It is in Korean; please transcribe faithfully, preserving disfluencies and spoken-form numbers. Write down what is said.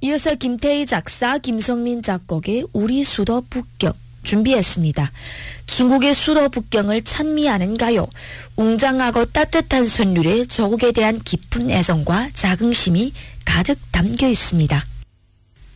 이어서 김태희 작사, 김성민 작곡의 우리 수도 북경 준비했습니다. 중국의 수도 북경을 찬미하는 가요. 웅장하고 따뜻한 선율에 조국에 대한 깊은 애정과 자긍심이 가득 담겨 있습니다.